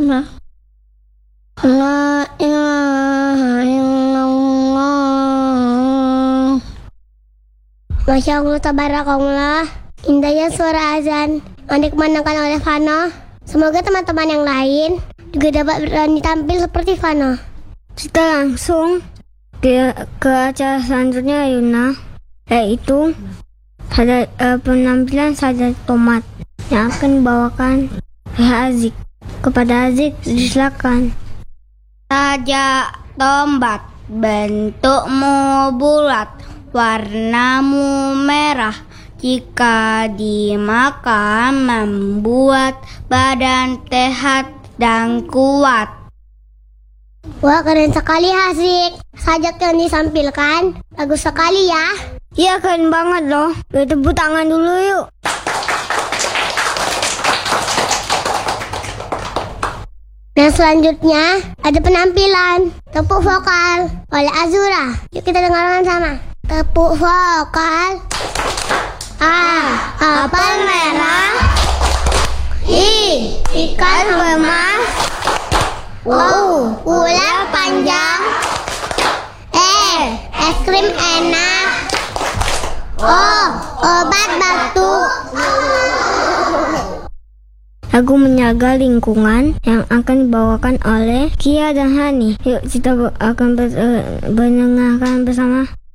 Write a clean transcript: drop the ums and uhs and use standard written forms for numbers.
Allah. La ilaha illallah. Masya Allah, tabarakallah. Indahnya suara azan yang dikumandangkan oleh Fano. Semoga teman-teman yang lain juga dapat berani tampil seperti Fano. Kita langsung ke acara selanjutnya, Yuna, yaitu penampilan Saja Tomat yang akan dibawakan oleh Azik. Kepada Azik, silakan. Saja tomat, bentukmu bulat, warnamu merah. Jika dimakan membuat badan sehat dan kuat. Wah, keren sekali Azik. Sajak yang disampilkan bagus sekali ya. Iya, keren banget loh. Kita tepuk tangan dulu yuk. Nah, selanjutnya ada penampilan tepuk vokal oleh Azura. Yuk kita dengarkan sama. Tepuk vokal. A. Apel merah. I. Ikan emas. U. Ular panjang. E. Es krim enak. O. Obat batuk. Lagu menjaga lingkungan yang akan dibawakan oleh Kia dan Hani. Yuk kita akan mendengarkan bersama.